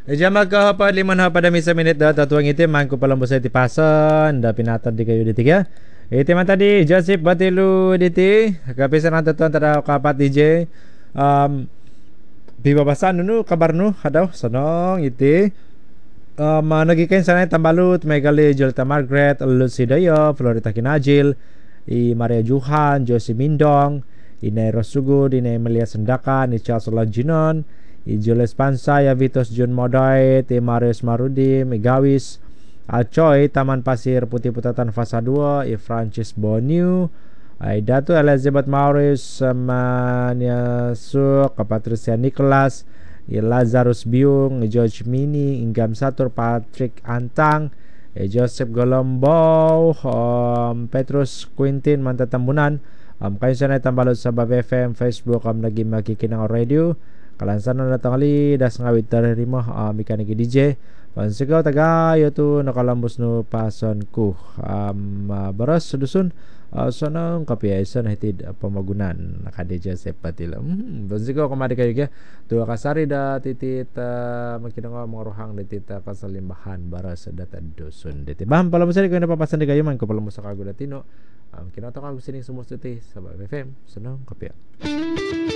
Jamal ka hapa 5 minit da tatuang itim man ko palambo sa tipasan da pinatad di kayo diti ya. Iti man tadi Joseph Batilu diti kapisan ang tatuan tada kapat DJ bibabasan nu kabar nu hadaw sanong iti nagikain sana tambalut Megali Jolta Margaret Lucy Dayo Florita Kinajil i Maria Juhan Josie Mindong Inay Rosugod Inay Melia Sendaka ni Charles Langinon i Julius Pansay Vitos Jun Modoy ti Marius Marudi Migawis Alcoy Taman Pasir Putih Putatan Fasa 2 i Francis Boniu ay Datu Elizabeth Maurice Mania Suk Patricia Nicholas i Lazarus Biung i George Mini Inggam Satur Patrick Antang i Joseph Golombo Petrus Quintin Mantatambunan kayo sana tambalot sa Bab FM Facebook naging makikinang radio kalansan na natangali das ngawit tarimo mekaniki DJ pansigaw tagayo to nakalambos no pason ko baras dusun sanang kapiyasan hatid pamagunan nakadija sepatila pansigaw kamari kayo kaya tuwa kasari da titit makinang mga rohang da tita kasalimbahan baras data dusun diti baham palamusan ko napapasan di kayo man ko palamusa kago latino kinata kago sining sumustuti sa FM sanang kapiya